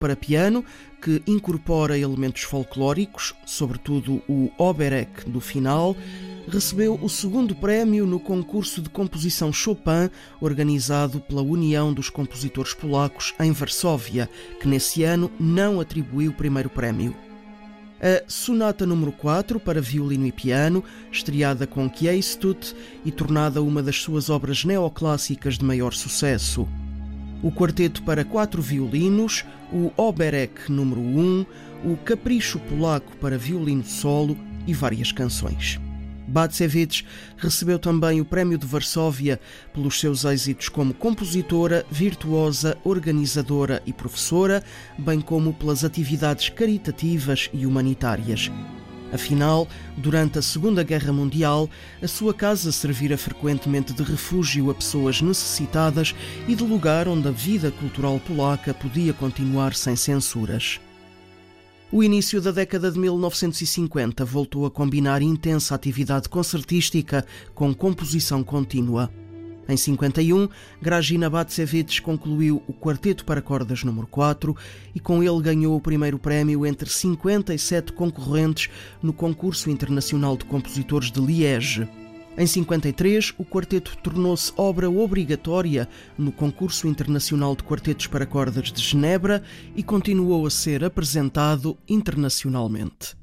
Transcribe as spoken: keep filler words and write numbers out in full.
para piano, que incorpora elementos folclóricos, sobretudo o Oberek do final, recebeu o segundo prémio no concurso de composição Chopin, organizado pela União dos Compositores Polacos em Varsóvia, que nesse ano não atribuiu o primeiro prémio. A Sonata número quatro para violino e piano, estreada com Kiestud e tornada uma das suas obras neoclássicas de maior sucesso. O quarteto para quatro violinos, o Oberek número um, o Capricho Polaco para violino solo e várias canções. Bacevich recebeu também o Prémio de Varsóvia pelos seus êxitos como compositora, virtuosa, organizadora e professora, bem como pelas atividades caritativas e humanitárias. Afinal, durante a Segunda Guerra Mundial, a sua casa servira frequentemente de refúgio a pessoas necessitadas e de lugar onde a vida cultural polaca podia continuar sem censuras. O início da década de mil novecentos e cinquenta voltou a combinar intensa atividade concertística com composição contínua. Em cinquenta e um, Grażyna Bacevich concluiu o Quarteto para Cordas número quatro e com ele ganhou o primeiro prémio entre cinquenta e sete concorrentes no Concurso Internacional de Compositores de Liege. Em cinquenta e três, o quarteto tornou-se obra obrigatória no Concurso Internacional de Quartetos para Cordas de Genebra e continuou a ser apresentado internacionalmente.